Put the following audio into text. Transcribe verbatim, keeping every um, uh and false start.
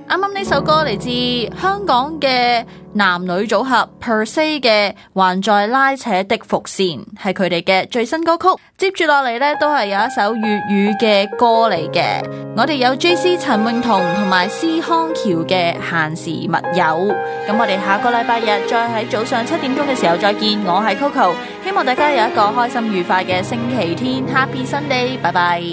啱啱呢首歌嚟自香港嘅男女組合 per se 嘅還在拉扯的伏線，係佢哋嘅最新歌曲。接住落嚟呢，都係有一首粵語嘅歌嚟嘅，我哋有 J C 陳詠彤同埋施康橋嘅閒時密友。咁我哋下個禮拜日再喺早上七點鐘嘅時候再見，我係 Coco， 希望大家有一個開心愉快嘅星期天，Happy Sunday， 拜拜。